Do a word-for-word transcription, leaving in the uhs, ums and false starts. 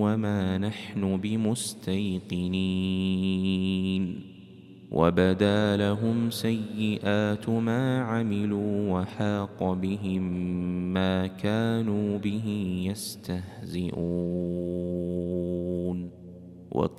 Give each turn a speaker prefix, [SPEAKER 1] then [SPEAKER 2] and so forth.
[SPEAKER 1] وما نحن بمستيقنين وبدا لهم سيئات ما عملوا وحاق بهم ما كانوا به يستهزئون.